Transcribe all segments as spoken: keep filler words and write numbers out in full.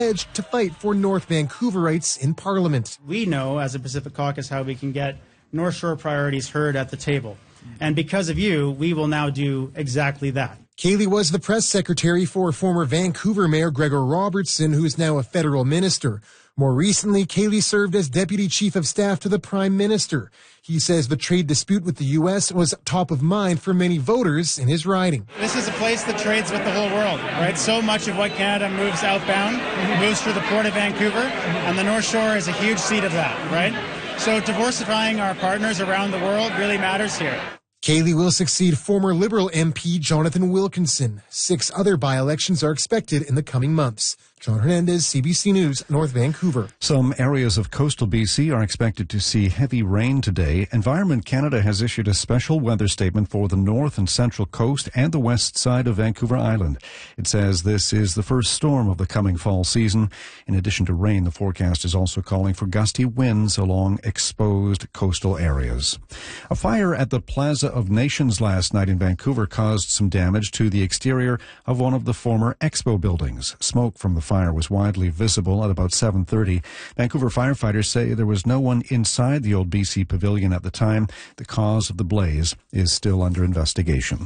to fight for North Vancouverites in Parliament. We know, as a Pacific Caucus, how we can get North Shore priorities heard at the table. And because of you, we will now do exactly that. Kaylee was the press secretary for former Vancouver Mayor Gregor Robertson, who is now a federal minister. More recently, Kaylee served as deputy chief of staff to the Prime Minister. He says the trade dispute with the U S was top of mind for many voters in his riding. This is a place that trades with the whole world, right? So much of what Canada moves outbound moves through the Port of Vancouver, and the North Shore is a huge seat of that, right? So diversifying our partners around the world really matters here. Kaylee will succeed former Liberal M P Jonathan Wilkinson. Six other by-elections are expected in the coming months. John Hernandez, C B C News, North Vancouver. Some areas of coastal B C are expected to see heavy rain today. Environment Canada has issued a special weather statement for the north and central coast and the west side of Vancouver Island. It says this is the first storm of the coming fall season. In addition to rain, the forecast is also calling for gusty winds along exposed coastal areas. A fire at the Plaza of Nations last night in Vancouver caused some damage to the exterior of one of the former Expo buildings. Smoke from the fire was widely visible at about seven thirty. Vancouver firefighters say there was no one inside the old B C Pavilion at the time. The cause of the blaze is still under investigation.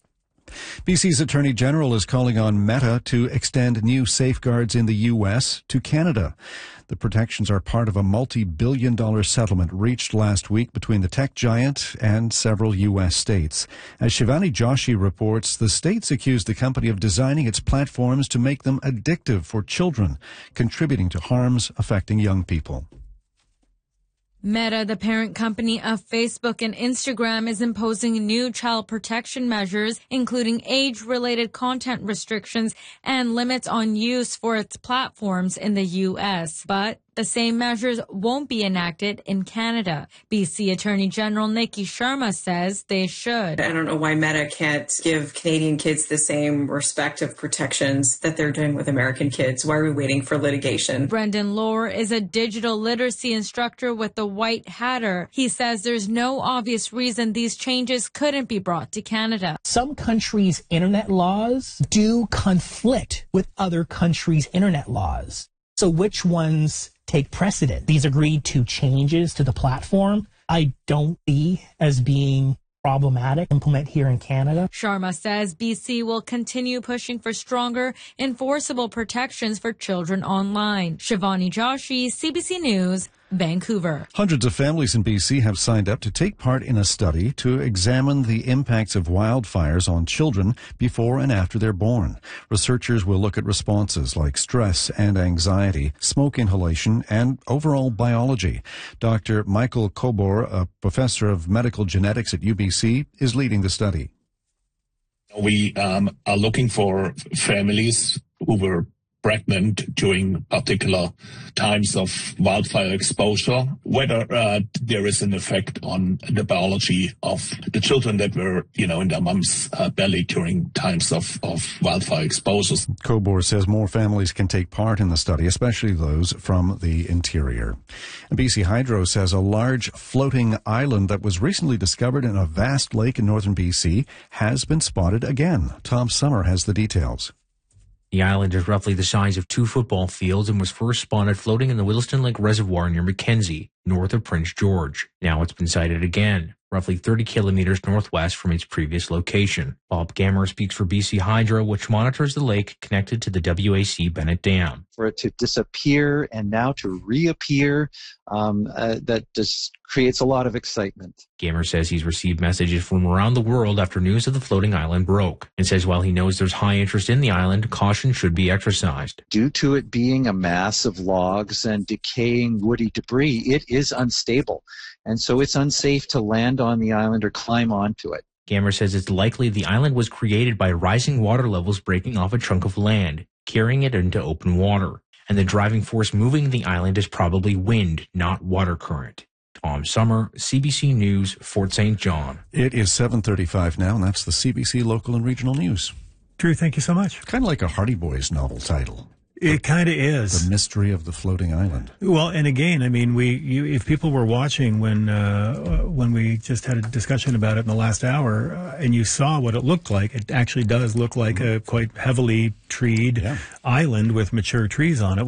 B C's Attorney General is calling on Meta to extend new safeguards in the U S to Canada. The protections are part of a multi-billion dollar settlement reached last week between the tech giant and several U S states. As Shivani Joshi reports, the states accused the company of designing its platforms to make them addictive for children, contributing to harms affecting young people. Meta, the parent company of Facebook and Instagram, is imposing new child protection measures, including age-related content restrictions and limits on use for its platforms in the U S. But the same measures won't be enacted in Canada. B C Attorney General Nikki Sharma says they should. I don't know why Meta can't give Canadian kids the same respective protections that they're doing with American kids. Why are we waiting for litigation? Brendan Lohr is a digital literacy instructor with the White Hatter. He says there's no obvious reason these changes couldn't be brought to Canada. Some countries' internet laws do conflict with other countries' internet laws. So which ones take precedent? These agreed to changes to the platform I don't see as being problematic to implement here in Canada. Sharma says B C will continue pushing for stronger enforceable protections for children online. Shivani Joshi, C B C News, Vancouver. Hundreds of families in B C have signed up to take part in a study to examine the impacts of wildfires on children before and after they're born. Researchers will look at responses like stress and anxiety, smoke inhalation, and overall biology. Doctor Michael Kobor, a professor of medical genetics at U B C, is leading the study. We um, are looking for families who were pregnant during particular times of wildfire exposure, whether uh, there is an effect on the biology of the children that were, you know, in their mom's uh, belly during times of, of wildfire exposures. Kobor says more families can take part in the study, especially those from the interior. And B C Hydro says a large floating island that was recently discovered in a vast lake in northern B C has been spotted again. Tom Summer has the details. The island is roughly the size of two football fields and was first spotted floating in the Williston Lake Reservoir near Mackenzie, north of Prince George. Now it's been sighted again, roughly thirty kilometers northwest from its previous location. Bob Gammer speaks for B C Hydro, which monitors the lake connected to the W A C Bennett Dam. For it to disappear and now to reappear, um, uh, that just creates a lot of excitement. Gammer says he's received messages from around the world after news of the floating island broke, and says while he knows there's high interest in the island, caution should be exercised. Due to it being a mass of logs and decaying woody debris, it is unstable, and so it's unsafe to land on the island or climb onto it. Gammer says it's likely the island was created by rising water levels breaking off a chunk of land, carrying it into open water, and the driving force moving the island is probably wind, not water current. Tom Summer, C B C News, Fort Saint John. It is seven thirty-five now, and that's the C B C local and regional news. Drew, thank you so much. Kind of like a Hardy Boys novel title. It kind of is. The mystery of the floating island. Well, and again, I mean, we you, if people were watching when uh, when we just had a discussion about it in the last hour, uh, and you saw what it looked like, it actually does look like mm-hmm. a quite heavily treed yeah. island with mature trees on it.